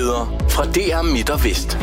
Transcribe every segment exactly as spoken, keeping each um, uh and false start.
Nyheder fra D R Midt og Vest.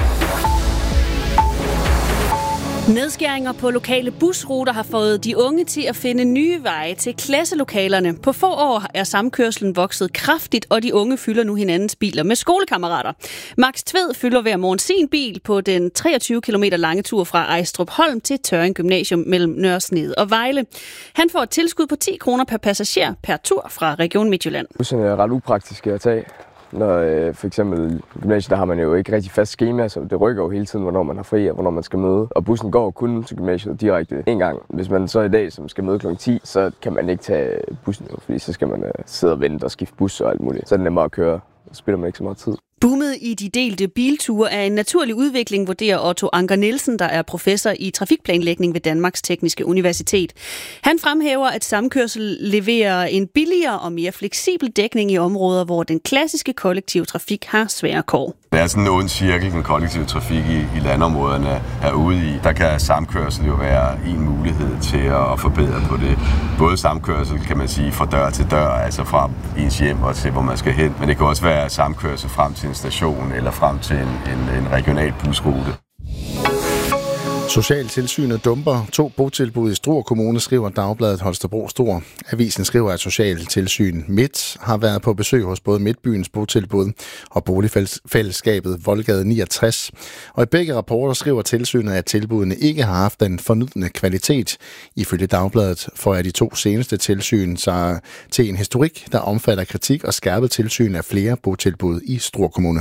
Nedskæringer på lokale busruter har fået de unge til at finde nye veje til klasselokalerne. På få år er samkørslen vokset kraftigt, og de unge fylder nu hinandens biler med skolekammerater. Max Tved fylder hver morgen sin bil på den treogtyve kilometer lange tur fra Ejstrup Holm til Tørring Gymnasium mellem Nørresnede og Vejle. Han får et tilskud på ti kroner per passager per tur fra Region Midtjylland. Bussen er ret upraktisk at tage. Når øh, for eksempel i gymnasiet, der har man jo ikke rigtig fast schema, så det rykker jo hele tiden, hvornår man har fri og hvornår man skal møde. Og bussen går kun til gymnasiet direkte en gang. Hvis man så i dag, som skal møde klokken ti, så kan man ikke tage bussen jo, fordi så skal man øh, sidde og vente og skifte bus og alt muligt. Så er det nemmere at køre, så spilder man ikke så meget tid. Boomet i de delte bilture er en naturlig udvikling, vurderer Otto Anker Nielsen, der er professor i trafikplanlægning ved Danmarks Tekniske Universitet. Han fremhæver, at samkørsel leverer en billigere og mere fleksibel dækning i områder, hvor den klassiske kollektive trafik har svære kår. Det er sådan en ond cirkel, den kollektive trafik i, i landområderne er ude i. Der kan samkørsel jo være en mulighed til at forbedre på det. Både samkørsel, kan man sige, fra dør til dør, altså fra ens hjem og til, hvor man skal hen. Men det kan også være samkørsel frem til en station eller frem til en, en, en regional busrute. Socialtilsynet dumper to botilbud i Struer Kommune, skriver Dagbladet Holstebro Stor. Avisen skriver, at Socialtilsyn Midt har været på besøg hos både Midtbyens botilbud og boligfællesskabet Voldgade niogtres. Og i begge rapporter skriver tilsynet, at tilbudene ikke har haft den fornødne kvalitet. Ifølge Dagbladet får de to seneste tilsyn sig til en historik, der omfatter kritik og skærpet tilsyn af flere botilbud i Struer Kommune.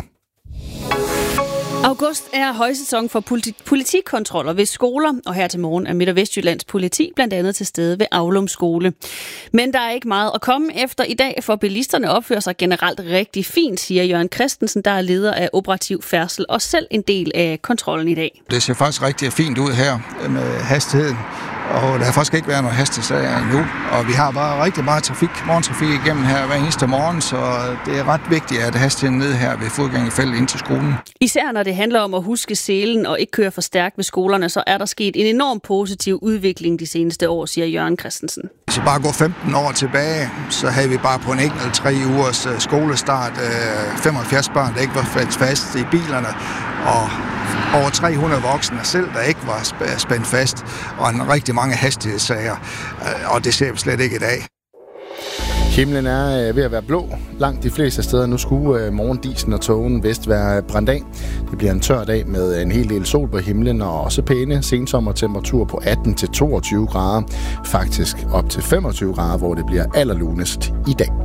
August er højsæson for politi- politikontroller ved skoler, og her til morgen er Midt- og Vestjyllands politi blandt andet til stede ved Aulum Skole. Men der er ikke meget at komme efter i dag, for bilisterne opfører sig generelt rigtig fint, siger Jørgen Christensen, der er leder af operativ færdsel og selv en del af kontrollen i dag. Det ser faktisk rigtig fint ud her med hastigheden, og der har faktisk ikke været noget hastighedssager endnu. Og vi har bare rigtig meget trafik, morgentrafik igennem her hver eneste morgen, så det er ret vigtigt, at hastigheden ned her ved fodgængerfeltet ind til skolen. Især når det handler om at huske selen og ikke køre for stærkt ved skolerne, så er der sket en enorm positiv udvikling de seneste år, siger Jørgen Christensen. Hvis vi bare går femten år tilbage, så havde vi bare på en enkelt tre ugers skolestart femoghalvfjerds børn, der ikke var fast i bilerne, og over tre hundrede voksne selv, der ikke var spændt fast, og en rigtig mange hastighedssager, og det ser vi slet ikke i dag. Himlen er ved at være blå. Langt de fleste steder nu skulle morgendisen og togen vest være brændt af. Det bliver en tør dag med en hel del sol på himlen og også pæne sensommertemperaturer på atten til toogtyve grader. Faktisk op til femogtyve grader, hvor det bliver allerlunest i dag.